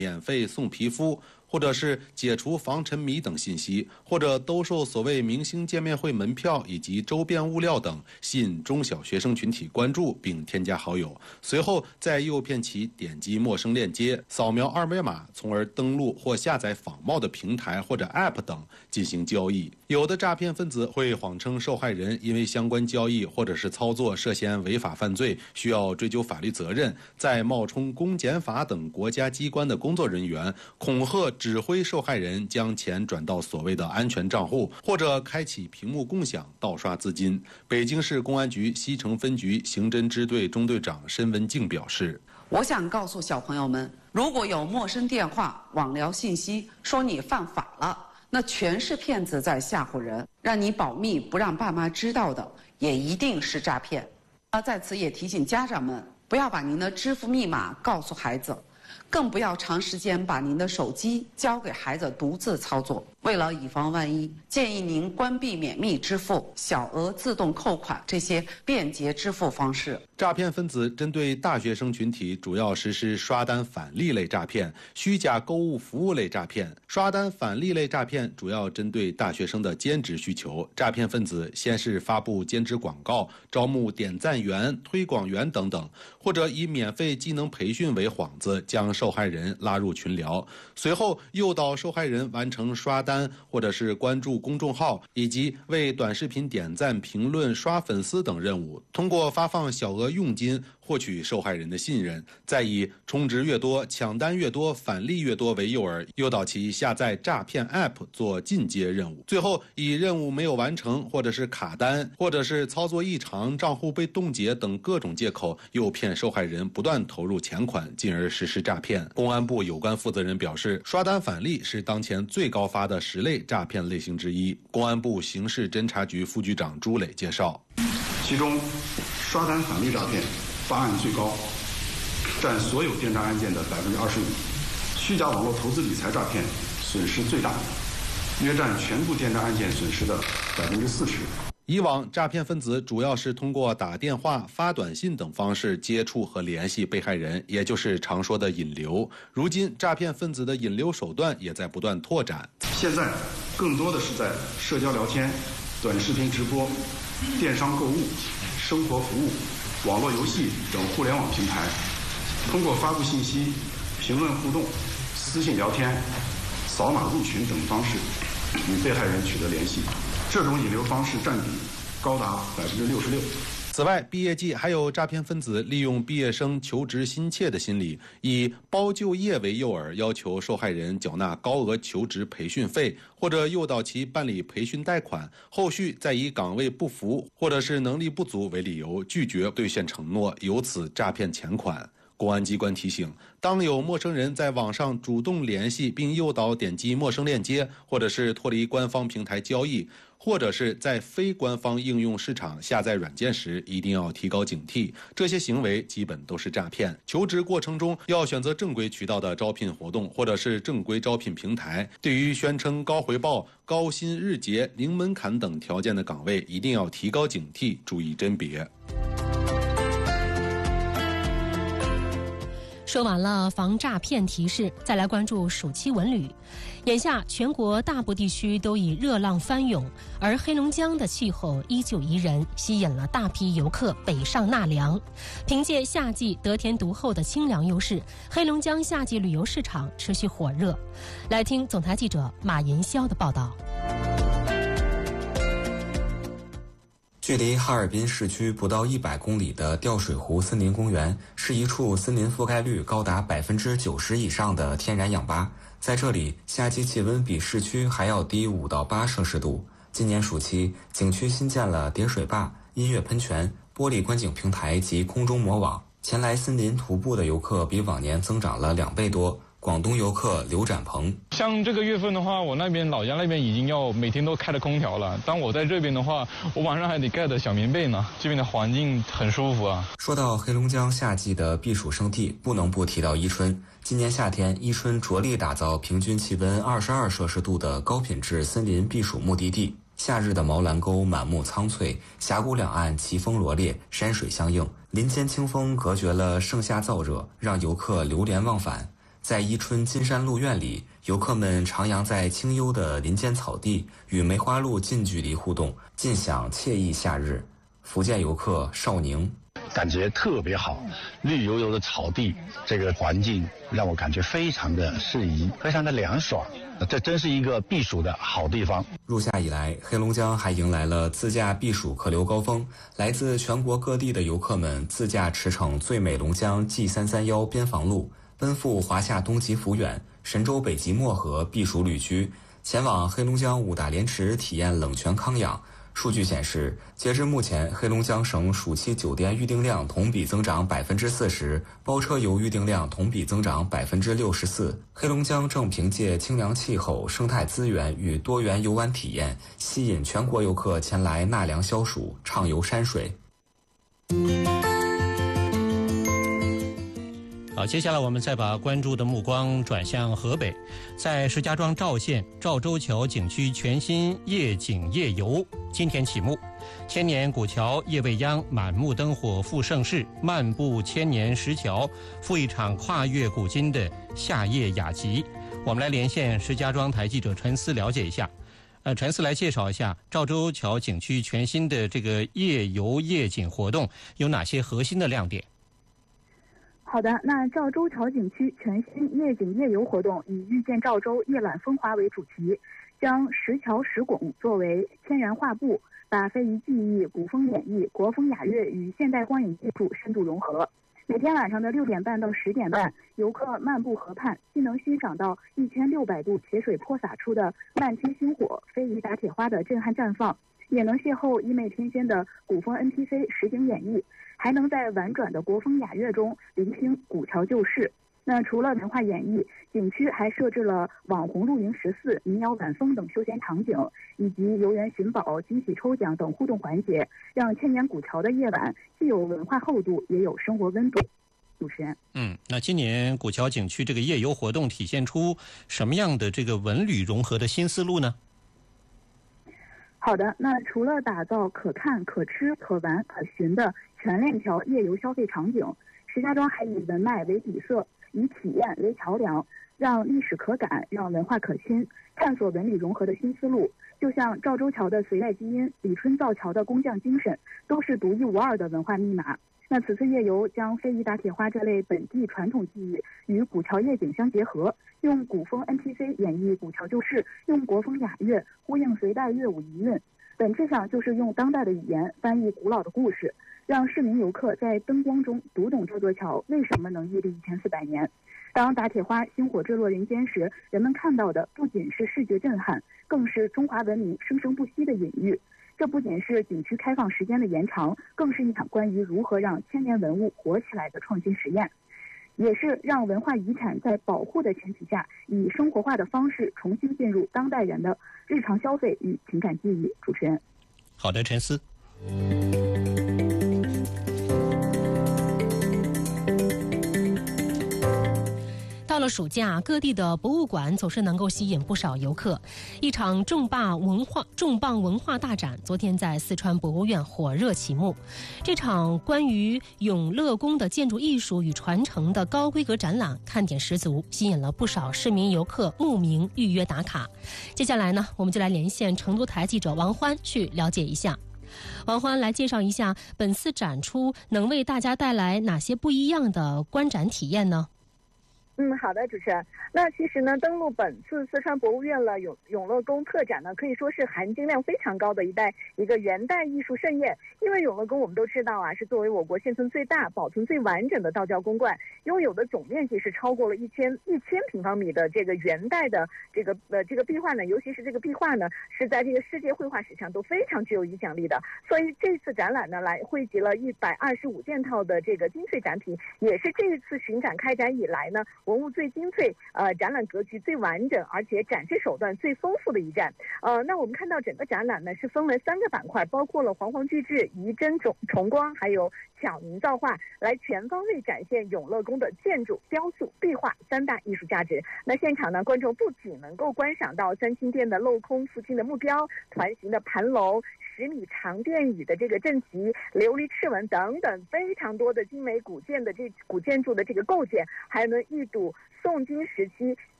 免费送皮肤，或者是解除防沉迷等信息，或者兜售所谓明星见面会门票以及周边物料等，吸引中小学生群体关注并添加好友，随后再诱骗其点击陌生链接，扫描二维码，从而登录或下载仿冒的平台或者 App 等进行交易。有的诈骗分子会谎称受害人因为相关交易或者是操作涉嫌违法犯罪，需要追究法律责任，再冒充公检法等国家机关的工作人员，恐吓指挥受害人将钱转到所谓的安全账户，或者开启屏幕共享盗刷资金。北京市公安局西城分局刑侦支队中队长申文静表示， 我想告诉小朋友们，如果有陌生电话、网聊信息说你犯法了，那全是骗子在吓唬人，让你保密不让爸妈知道的也一定是诈骗。在此也提醒家长们，不要把您的支付密码告诉孩子，更不要长时间把您的手机交给孩子独自操作。为了以防万一，建议您关闭免密支付、小额自动扣款这些便捷支付方式。 诈骗分子针对大学生群体主要实施刷单返利类诈骗、虚假购物服务类诈骗。刷单返利类诈骗主要针对大学生的兼职需求，诈骗分子先是发布兼职广告，招募点赞员、推广员等等，或者以免费技能培训为幌子，将受害人拉入群聊，随后诱导受害人完成刷单或者是关注公众号以及为短视频点赞、评论、刷粉丝等任务，通过发放小额佣金获取受害人的信任，再以充值越多、抢单越多、返利越多为诱饵，诱导其下载诈骗 App 做进阶任务，最后以任务没有完成，或者是卡单，或者是操作异常、账户被冻结等各种借口，诱骗受害人不断投入钱款，进而实施诈骗。公安部有关负责人表示，刷单返利是当前最高发的10类诈骗类型之一。公安部刑事侦查局副局长朱磊介绍， 其中刷单返利诈骗发案最高，占所有电诈案件的25%；虚假网络投资理财诈骗损失最大，约占全部电诈案件损失的40%。 以往诈骗分子主要是通过打电话、发短信等方式接触和联系被害人，也就是常说的引流。如今，诈骗分子的引流手段也在不断拓展。 现在更多的是在社交聊天、短视频直播、电商购物、生活服务、网络游戏等互联网平台，通过发布信息、评论互动、私信聊天、扫码入群等方式与被害人取得联系。这种引流方式占比高达66%。 此外，毕业季还有诈骗分子利用毕业生求职心切的心理，以包就业为诱饵，要求受害人缴纳高额求职培训费，或者诱导其办理培训贷款，后续再以岗位不符或者是能力不足为理由拒绝兑现承诺，由此诈骗钱款。公安机关提醒，当有陌生人在网上主动联系并诱导点击陌生链接，或者是脱离官方平台交易，或者是在非官方应用市场下载软件时，一定要提高警惕，这些行为基本都是诈骗。求职过程中要选择正规渠道的招聘活动，或者是正规招聘平台。对于宣称高回报、高薪日结、零门槛等条件的岗位，一定要提高警惕，注意甄别。 说完了防诈骗提示，再来关注暑期文旅。眼下全国大部地区都已热浪翻涌，而黑龙江的气候依旧宜人，吸引了大批游客北上纳凉。凭借夏季得天独厚的清凉优势，黑龙江夏季旅游市场持续火热。来听总台记者马银霄的报道。 距离哈尔滨市区不到100公里的吊水湖森林公园是一处森林覆盖率高达90%以上的天然氧吧。在这里，夏季气温比市区还要低5到8摄氏度。今年暑期，景区新建了叠水坝、音乐喷泉、玻璃观景平台及空中摩网。前来森林徒步的游客比往年增长了2倍多。广东游客刘展鹏， 像这个月份的话，我那边老家那边已经要每天都开着空调了。当我在这边的话，我晚上还得盖着小棉被呢。这边的环境很舒服啊。 说到黑龙江夏季的避暑胜地，不能不提到伊春。今年夏天，伊春着力打造平均气温22摄氏度的高品质森林避暑目的地。夏日的毛兰沟满目苍翠，峡谷两岸奇峰罗列，山水相映，林间清风隔绝了盛夏燥热，让游客流连忘返。 在伊春金山路院里，游客们徜徉在清幽的林间草地，与梅花鹿近距离互动，尽享惬意夏日。福建游客邵宁。 感觉特别好，绿油油的草地，这个环境让我感觉非常的适宜，非常的凉爽，这真是一个避暑的好地方。 入夏以来，黑龙江还迎来了自驾避暑客流高峰，来自全国各地的游客们自驾驰骋最美龙江 G331边防路，奔赴华夏东极抚远、神州北极漠河避暑旅居，前往黑龙江五大连池体验冷泉康养。数据显示，截至目前，黑龙江省暑期酒店预订量同比增长40%，包车游预订量同比增长64%。黑龙江正凭借清凉气候、生态资源与多元游玩体验，吸引全国游客前来纳凉消暑、畅游山水。 好，接下来我们再把关注的目光转向河北，在石家庄赵县赵州桥景区全新夜景夜游今天启幕，千年古桥夜未央，满目灯火赴盛世，漫步千年石桥，赴一场跨越古今的夏夜雅集。我们来连线石家庄台记者陈思了解一下。陈思来介绍一下赵州桥景区全新的这个夜游夜景活动有哪些核心的亮点。 好的，那赵州桥景区全新夜景夜游活动以遇见赵州夜览风华为主题，将石桥石拱作为天然画布，把非遗技艺、古风演绎、国风雅乐与现代光影技术深度融合。每天晚上的6点半到10点半，游客漫步河畔，既能欣赏到1600度铁水泼洒出的漫天星火、非遗打铁花的震撼绽放，也能邂逅衣媚天仙的古风 NPC 实景演绎，还能在婉转的国风雅乐中聆听古桥旧事。那除了文化演绎，景区还设置了网红露营14、民谣晚风等休闲场景，以及游园寻宝、惊喜抽奖等互动环节，让千年古桥的夜晚既有文化厚度，也有生活温度。主持人， 那今年古桥景区这个夜游活动体现出什么样的这个文旅融合的新思路呢？ 好的，那除了打造可看、可吃、可玩、可寻的全链条夜游消费场景，石家庄还以文脉为底色，以体验为桥梁，让历史可感，让文化可亲，探索文旅融合的新思路。就像赵州桥的隋代基因、李春造桥的工匠精神，都是独一无二的文化密码。那此次夜游将非遗打铁花这类本地传统技艺与古桥夜景相结合，用古风 NPC 演绎古桥旧事，用国风雅乐呼应隋代乐舞遗韵，本质上就是用当代的语言翻译古老的故事，让市民游客在灯光中读懂这座桥为什么能屹立1400年。当打铁花星火坠落人间时，人们看到的不仅是视觉震撼，更是中华文明生生不息的隐喻。这不仅是景区开放时间的延长，更是一场关于如何让千年文物活起来的创新实验，也是让文化遗产在保护的前提下，以生活化的方式重新进入当代人的日常消费与情感记忆。主持人， 好的，陈思。 到了暑假，各地的博物馆总是能够吸引不少游客。一场重磅文化大展昨天在四川博物院火热启幕。这场关于永乐宫的建筑艺术与传承的高规格展览看点十足，吸引了不少市民游客慕名预约打卡。接下来呢，我们就来连线成都台记者王欢去了解一下。王欢来介绍一下本次展出能为大家带来哪些不一样的观展体验呢？ 好的，主持人。那其实呢，登陆本次四川博物院了永乐宫特展呢，可以说是含金量非常高的一个元代艺术盛宴。因为永乐宫我们都知道啊，是作为我国现存最大、保存最完整的道教宫观，拥有的总面积是超过了1000平方米的这个元代的这个壁画呢，尤其是这个壁画呢，是在这个世界绘画史上都非常具有影响力的。所以这次展览呢，来汇集了125件套的这个精粹展品，也是这一次巡展开展以来呢，文物最精粹，展览格局最完整，而且展示手段最丰富的一站。那我们看到整个展览呢是分为3个板块，包括了煌煌巨制、仪真重光，还有巧凝造画，来全方位展现永乐宫的建筑、雕塑、壁画3大艺术价值。那现场呢，观众不仅能够观赏到三清殿的镂空复兴的木雕、团形的盘龙、 10米长殿宇的这个阵旗、琉璃赤纹等等非常多的精美古建筑的这个构件，还能一睹宋金时期